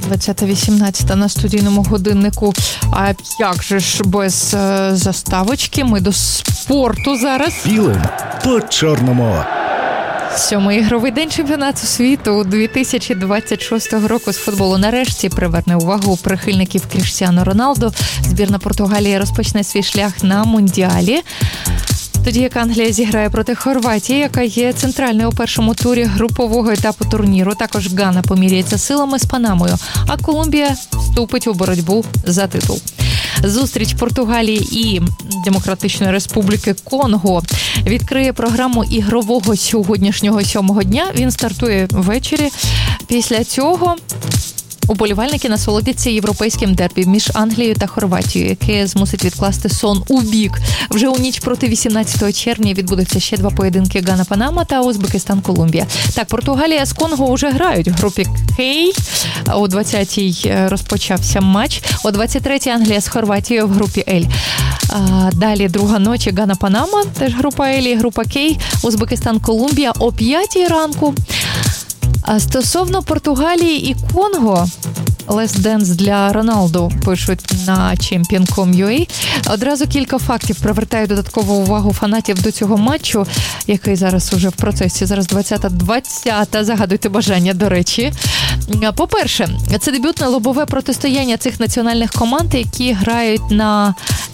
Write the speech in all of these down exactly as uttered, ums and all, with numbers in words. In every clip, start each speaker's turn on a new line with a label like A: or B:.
A: двадцята вісімнадцята на студійному годиннику. А як же ж без е, заставочки? Ми до спорту зараз.
B: Білим по чорному.
A: Сьомий ігровий день чемпіонату світу дві тисячі двадцять шостого року з футболу нарешті приверне увагу прихильників Кріштіану Роналду. Збірна Португалії розпочне свій шлях на Мундіалі. Тоді як Англія зіграє проти Хорватії, яка є центральною у першому турі групового етапу турніру. Також Гана поміряється силами з Панамою, а Колумбія вступить у боротьбу за титул. Зустріч Португалії і Демократичної Республіки Конго відкриє програму ігрового сьогоднішнього сьомого дня. Він стартує ввечері. Після цього уболівальники насолодяться європейським дербі між Англією та Хорватією, яке змусить відкласти сон у бік. Вже у ніч проти вісімнадцятого червня відбудуться ще два поєдинки: Гана-Панама та Узбекистан-Колумбія. Так, Португалія з Конго вже грають в групі Кей. О двадцятій розпочався матч. О двадцять третій Англія з Хорватією в групі Ель. Далі друга ночі Гана-Панама, теж група Ель і група Кей. Узбекистан-Колумбія о п'ятій ранку. А стосовно Португалії і Конго, Last Dance для Роналду, пишуть на чемпіон крапка ком крапка ю а. Одразу кілька фактів привертають додаткову увагу фанатів до цього матчу, який зараз уже в процесі. Зараз двадцята двадцята, загадуйте бажання, до речі. По-перше, це дебютне лобове протистояння цих національних команд, які грають на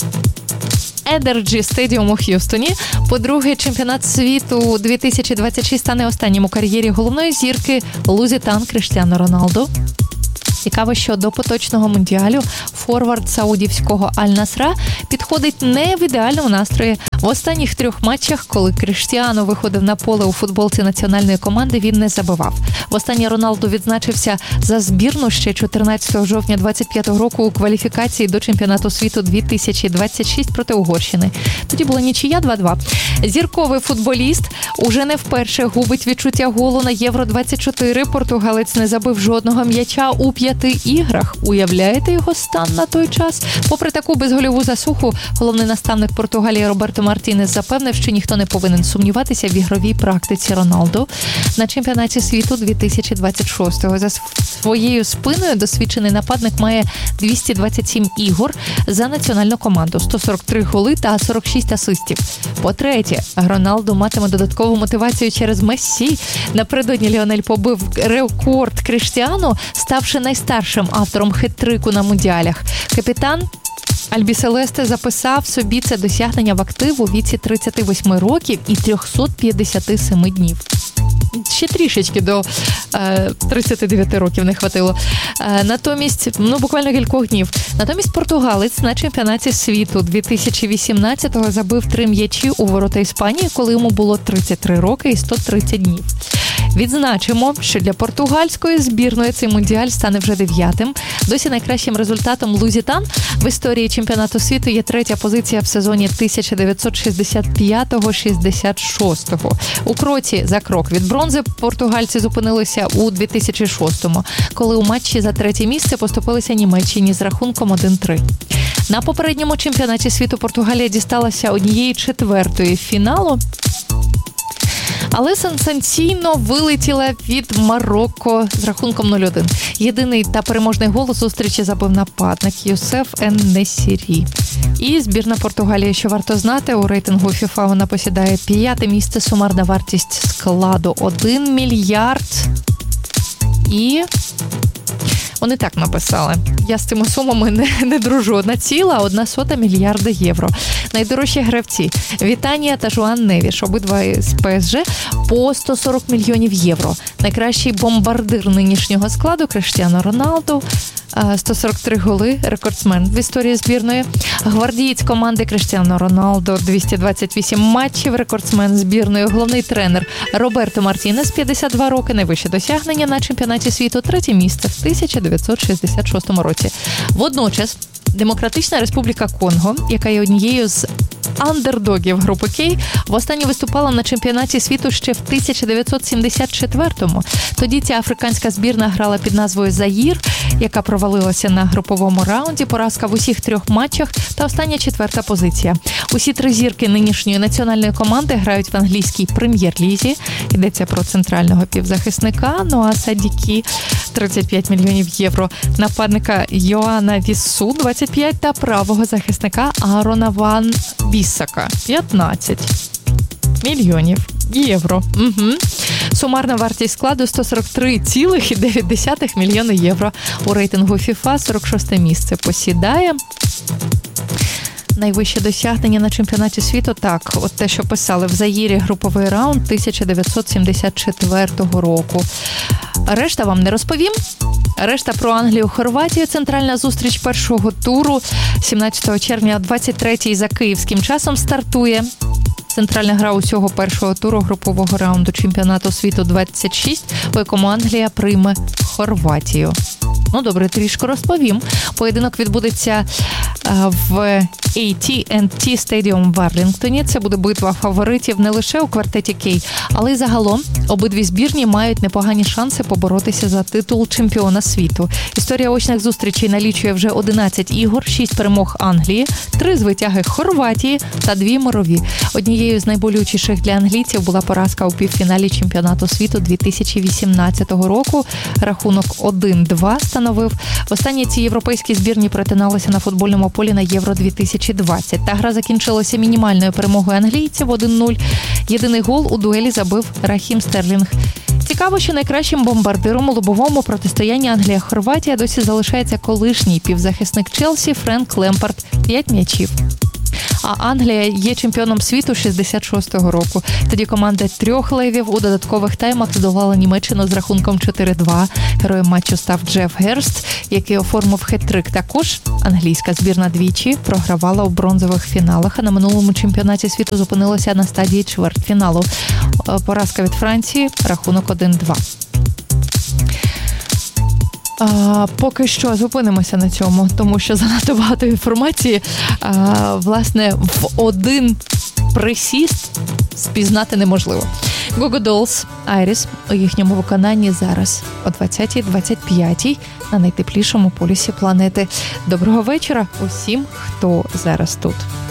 A: Energy Stadium у Х'юстоні. По-друге, чемпіонат світу дві тисячі двадцять шість стане останнім у кар'єрі головної зірки лузитан Кріштіану Роналду. Цікаво, що до поточного Мундіалю форвард саудівського Аль-Насра підходить не в ідеальному настрої. В останніх трьох матчах, коли Кріштіану виходив на поле у футболці національної команди, він не забивав. Востаннє Роналду відзначився за збірну ще чотирнадцятого жовтня двадцять п'ятого року у кваліфікації до чемпіонату світу дві тисячі двадцять шість проти Угорщини. Тоді була нічия два-два. Зірковий футболіст уже не вперше губить відчуття голу на Євро двадцять чотири. Португалець не забив жодного м'яча у п'яти іграх. Уявляєте його стан на той час? Попри таку безгольову засуху, головний наставник Португалії Роберто Мартінес запевнив, що ніхто не повинен сумніватися в ігровій практиці Роналду. На чемпіонаті світу дві тисячі двадцять шостого за своєю спиною досвідчений нападник має двісті двадцять сім ігор за національну команду, сто сорок три голи та сорок шість асистів. По-третє, Роналду матиме додаткову мотивацію через Мессі. Напередодні Ліонель побив рекорд Кріштіану, ставши найстаршим автором хет-трику на Мундіалях. Капітан Альбіселесте записав собі це досягнення в актив у віці тридцяти восьми років і триста п'ятдесят сім днів. Ще трішечки до е, тридцяти дев'яти років не хватило. Е, натомість, ну буквально кількох днів. Натомість португалець на чемпіонаті світу дві тисячі вісімнадцятого забив три м'ячі у ворота Іспанії, коли йому було тридцять три роки і сто тридцять днів. Відзначимо, що для португальської збірної цей Мундіаль стане вже дев'ятим. Досі найкращим результатом лузитан в історії чемпіонату світу є третя позиція в сезоні тисяча дев'ятсот шістдесят п'ятого шістдесят шостого. У кроці за крок від бронзи португальці зупинилися у дві тисячі шостому, коли у матчі за третє місце поступилися Німеччині з рахунком один-три. На попередньому чемпіонаті світу Португалія дісталася однієї четвертої фіналу, але сенсаційно вилетіла від Марокко з рахунком нуль-один. Єдиний та переможний гол у зустрічі забив нападник Юсеф Ен-Несірі. І збірна Португалії, що варто знати, у рейтингу FIFA вона посідає п'яте місце, сумарна вартість складу один мільярд. І вони так написали. Я з цими сумами не, не дружу. Одна ціла, одна сота мільярда євро. Найдорожчі гравці Вітанія та Жуан Невіш, обидва з ПСЖ, по сто сорок мільйонів євро. Найкращий бомбардир нинішнього складу Кріштіану Роналду, сто сорок три голи, рекордсмен в історії збірної. Гвардієць команди Кріштіану Роналду, двісті двадцять вісім матчів, рекордсмен збірної. Головний тренер Роберто Мартінес, п'ятдесят два роки, найвище досягнення на чемпіонаті світу, третє місце в тисяча дев'ятсот шістдесят шостому році. Водночас Демократична Республіка Конго, яка є однією з андердогів групи Кей, востаннє виступала на чемпіонаті світу ще в тисяча дев'ятсот сімдесят четвертому. Тоді ця африканська збірна грала під назвою Заїр, яка провалилася на груповому раунді, поразка в усіх трьох матчах та остання четверта позиція. Усі три зірки нинішньої національної команди грають в англійській прем'єр-лізі. Йдеться про центрального півзахисника Ноа Садікі тридцять п'ять мільйонів євро, нападника Йоана Віссу двадцять п'ять та правого захисника Аарона Ван Бісака п'ятнадцять мільйонів євро. Угу. Сумарна вартість складу сто сорок три цілих дев'ять десятих мільйона євро. У рейтингу FIFA сорок шосте місце посідає. Найвище досягнення на чемпіонаті світу, так, от те, що писали в Заїрі, груповий раунд тисяча дев'ятсот сімдесят четвертого року. Решта вам не розповім. Решта про Англію, Хорватію. Центральна зустріч першого туру сімнадцятого червня о двадцять третій за київським часом стартує. Центральна гра усього першого туру групового раунду чемпіонату світу двадцять шість, по якому Англія прийме Хорватію. Ну, добре, трішки розповім. Поєдинок відбудеться в ей ті енд ті Stadium в Арлінгтоні. Це буде битва фаворитів не лише у квартеті Кей, але й загалом обидві збірні мають непогані шанси поборотися за титул чемпіона світу. Історія очних зустрічей налічує вже одинадцять ігор, шість перемог Англії, три звитяги Хорватії та дві мирові. Однією з найболючіших для англійців була поразка у півфіналі чемпіонату світу дві тисячі вісімнадцятого року. Рахунок один-два становив. Востаннє ці європейські збірні перетиналися на футбольному полі на Євро дві тисячі двадцять. Та гра закінчилася мінімальною перемогою англійців один нуль. Єдиний гол у дуелі забив Рахім Стерлінг. Цікаво, що найкращим бомбардиром у лобовому протистоянні Англія-Хорватія досі залишається колишній півзахисник Челсі Френк Лемпард – п'ять м'ячів. А Англія є чемпіоном світу шістдесят шостого року. Тоді команда трьох левів у додаткових таймах здолала Німеччину з рахунком чотири-два. Героєм матчу став Джеф Герст, який оформив хет-трик. Також англійська збірна двічі програвала у бронзових фіналах, а на минулому чемпіонаті світу зупинилася на стадії чвертьфіналу. Поразка від Франції, рахунок один-два. А, поки що зупинимося на цьому, тому що занадто багато інформації. А, власне, в один присіст спізнати неможливо. Goo Goo Dolls, Iris у їхньому виконанні зараз о двадцятій двадцять п'ять на найтеплішому полюсі планети. Доброго вечора усім, хто зараз тут.